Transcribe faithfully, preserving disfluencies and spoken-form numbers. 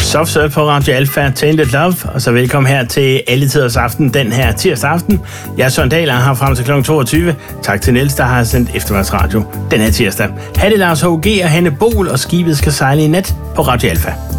Soft Serve på Radio Alpha, Tainted Love, og så velkommen her til Alle Tiders Aften, den her tirsdag aften. Jeg er Søren Dahl, og har frem til klokken toogtyve. Tak til Niels, der har sendt eftermiddagsradio den her tirsdag. Ha' det Lars H G og Hanne Bol, og skibet skal sejle i nat på Radio Alpha.